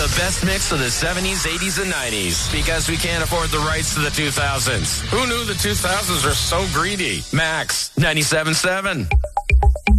the best mix of the 70s, 80s, and 90s because we can't afford the rights to the 2000s. Who knew the 2000s are so greedy? Max 97.7.